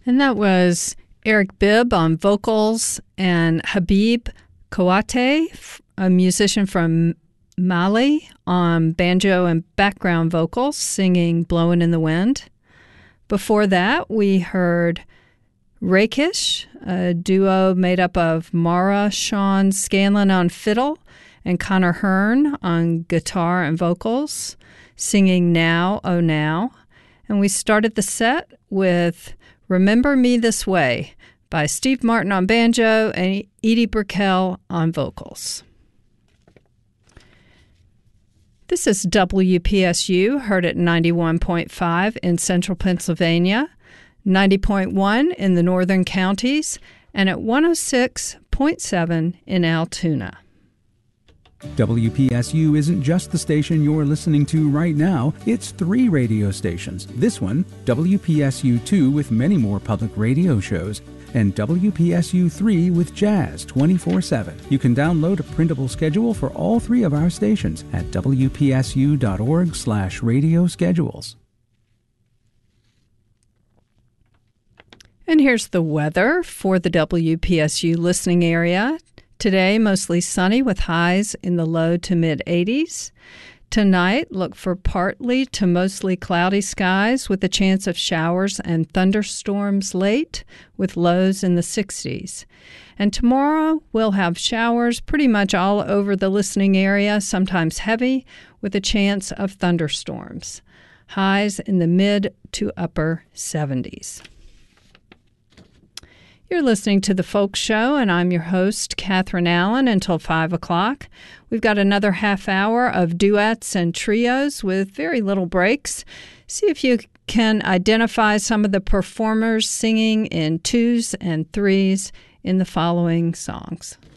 And that was Eric Bibb on vocals and Habib Kouate, a musician from Mali, on banjo and background vocals, singing Blowin' in the Wind. Before that, we heard Rakish, a duo made up of Mara Sean Scanlon on fiddle and Connor Hearn on guitar and vocals, singing Now, Oh Now. And we started the set with Remember Me This Way by Steve Martin on banjo and Edie Brickell on vocals. This is WPSU, heard at 91.5 in central Pennsylvania, 90.1 in the northern counties, and at 106.7 in Altoona. WPSU isn't just the station you're listening to right now, it's 3 radio stations. This one, WPSU-2 with many more public radio shows, and WPSU-3 with jazz 24/7. You can download a printable schedule for all 3 of our stations at wpsu.org/radio schedules. And here's the weather for the WPSU listening area. Today, mostly sunny with highs in the low to mid-80s. Tonight, look for partly to mostly cloudy skies with a chance of showers and thunderstorms late with lows in the 60s. And tomorrow, we'll have showers pretty much all over the listening area, sometimes heavy, with a chance of thunderstorms. Highs in the mid to upper 70s. You're listening to The Folk Show, and I'm your host, Catherine Allen, until 5 o'clock. We've got another half hour of duets and trios with very little breaks. See if you can identify some of the performers singing in 2s and 3s in the following songs.